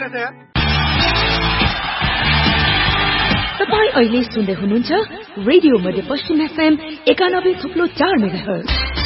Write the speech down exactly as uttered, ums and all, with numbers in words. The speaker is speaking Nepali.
रहेछ यार। तपाईँ अहिले सुन्दै हुनुहुन्छ रेडियो मध्य पश्चिम एफएम एकानब्बे थुप्लो चार मेगाहर्ज।